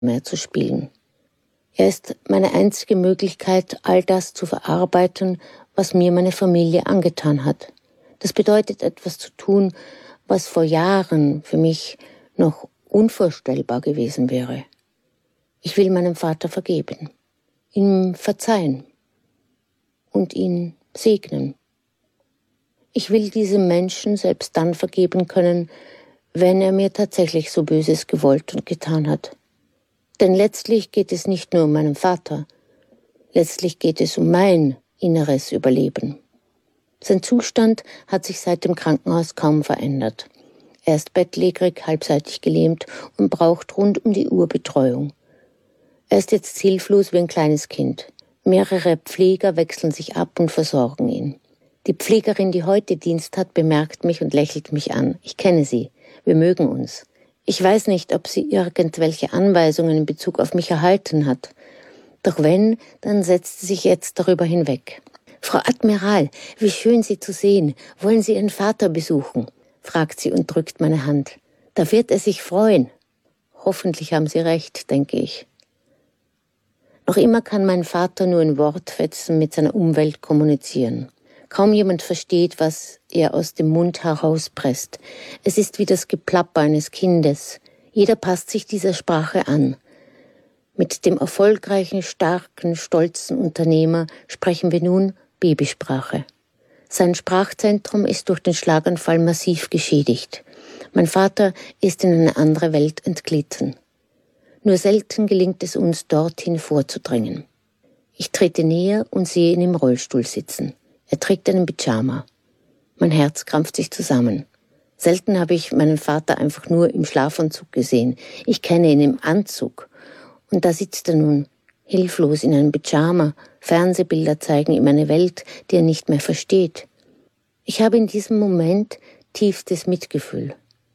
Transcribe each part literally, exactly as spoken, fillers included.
mehr zu spielen. Er ist meine einzige Möglichkeit, all das zu verarbeiten, was mir meine Familie angetan hat. Das bedeutet, etwas zu tun, was vor Jahren für mich noch unvorstellbar gewesen wäre. Ich will meinem Vater vergeben, ihm verzeihen und ihn segnen. Ich will diesem Menschen selbst dann vergeben können, wenn er mir tatsächlich so Böses gewollt und getan hat. Denn letztlich geht es nicht nur um meinen Vater, letztlich geht es um mein inneres Überleben. Sein Zustand hat sich seit dem Krankenhaus kaum verändert. Er ist bettlägerig, halbseitig gelähmt und braucht rund um die Uhr Betreuung. Er ist jetzt hilflos wie ein kleines Kind. Mehrere Pfleger wechseln sich ab und versorgen ihn. Die Pflegerin, die heute Dienst hat, bemerkt mich und lächelt mich an. Ich kenne sie. Wir mögen uns. Ich weiß nicht, ob sie irgendwelche Anweisungen in Bezug auf mich erhalten hat. Doch wenn, dann setzt sie sich jetzt darüber hinweg. »Frau Admiral, wie schön, Sie zu sehen. Wollen Sie Ihren Vater besuchen?« fragt sie und drückt meine Hand. »Da wird er sich freuen.« Hoffentlich haben Sie recht, denke ich. Noch immer kann mein Vater nur in Wortfetzen mit seiner Umwelt kommunizieren. Kaum jemand versteht, was er aus dem Mund herauspresst. Es ist wie das Geplapper eines Kindes. Jeder passt sich dieser Sprache an. Mit dem erfolgreichen, starken, stolzen Unternehmer sprechen wir nun Babysprache. Sein Sprachzentrum ist durch den Schlaganfall massiv geschädigt. Mein Vater ist in eine andere Welt entglitten. Nur selten gelingt es uns, dorthin vorzudringen. Ich trete näher und sehe ihn im Rollstuhl sitzen. Er trägt einen Pyjama. Mein Herz krampft sich zusammen. Selten habe ich meinen Vater einfach nur im Schlafanzug gesehen. Ich kenne ihn im Anzug. Und da sitzt er nun, hilflos in einem Pyjama. Fernsehbilder zeigen ihm eine Welt, die er nicht mehr versteht. Ich habe in diesem Moment tiefstes Mitgefühl.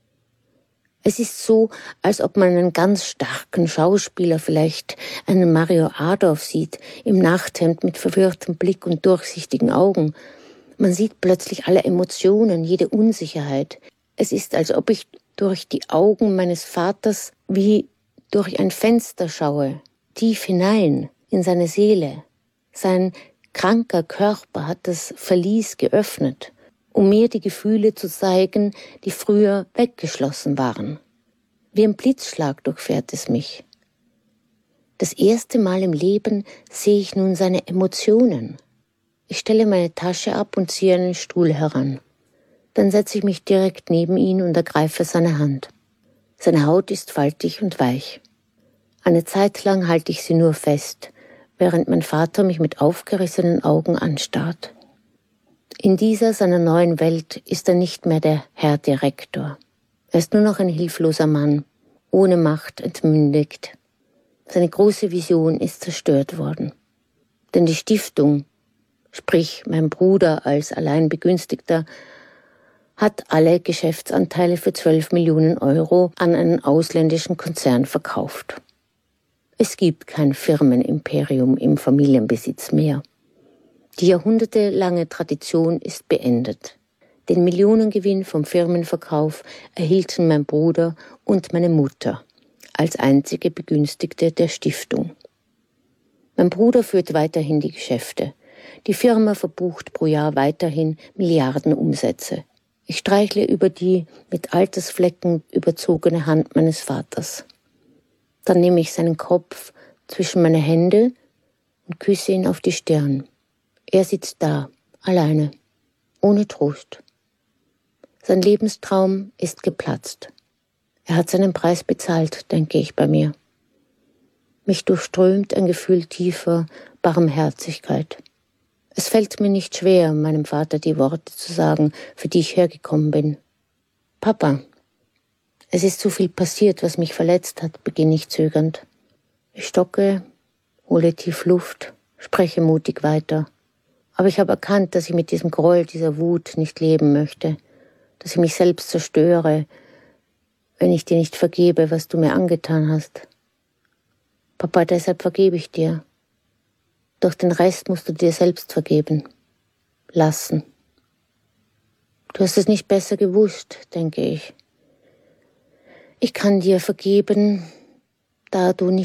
Es ist so, als ob man einen ganz starken Schauspieler, vielleicht einen Mario Adorf sieht, im Nachthemd mit verwirrtem Blick und durchsichtigen Augen. Man sieht plötzlich alle Emotionen, jede Unsicherheit. Es ist, als ob ich durch die Augen meines Vaters wie durch ein Fenster schaue, tief hinein in seine Seele. Sein kranker Körper hat das Verlies geöffnet, um mir die Gefühle zu zeigen, die früher weggeschlossen waren. Wie ein Blitzschlag durchfährt es mich. Das erste Mal im Leben sehe ich nun seine Emotionen. Ich stelle meine Tasche ab und ziehe einen Stuhl heran. Dann setze ich mich direkt neben ihn und ergreife seine Hand. Seine Haut ist faltig und weich. Eine Zeit lang halte ich sie nur fest, während mein Vater mich mit aufgerissenen Augen anstarrt. In dieser seiner neuen Welt ist er nicht mehr der Herr Direktor. Er ist nur noch ein hilfloser Mann, ohne Macht entmündigt. Seine große Vision ist zerstört worden. Denn die Stiftung, sprich mein Bruder als Alleinbegünstigter, hat alle Geschäftsanteile für zwölf Millionen Euro an einen ausländischen Konzern verkauft. Es gibt kein Firmenimperium im Familienbesitz mehr. Die jahrhundertelange Tradition ist beendet. Den Millionengewinn vom Firmenverkauf erhielten mein Bruder und meine Mutter als einzige Begünstigte der Stiftung. Mein Bruder führt weiterhin die Geschäfte. Die Firma verbucht pro Jahr weiterhin Milliarden Umsätze. Ich streichle über die mit Altersflecken überzogene Hand meines Vaters. Dann nehme ich seinen Kopf zwischen meine Hände und küsse ihn auf die Stirn. Er sitzt da, alleine, ohne Trost. Sein Lebenstraum ist geplatzt. Er hat seinen Preis bezahlt, denke ich bei mir. Mich durchströmt ein Gefühl tiefer Barmherzigkeit. Es fällt mir nicht schwer, meinem Vater die Worte zu sagen, für die ich hergekommen bin. Papa, es ist so viel passiert, was mich verletzt hat, beginne ich zögernd. Ich stocke, hole tief Luft, spreche mutig weiter. Aber ich habe erkannt, dass ich mit diesem Groll, dieser Wut nicht leben möchte, dass ich mich selbst zerstöre, wenn ich dir nicht vergebe, was du mir angetan hast. Papa, deshalb vergebe ich dir. Doch den Rest musst du dir selbst vergeben. Lassen. Du hast es nicht besser gewusst, denke ich. Ich kann dir vergeben, da du